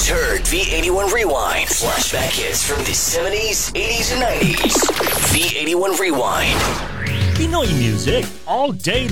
just heard V81 Rewind. Flashback hits from the 70s, 80s, and 90s. V81 Rewind. Pinoy music all day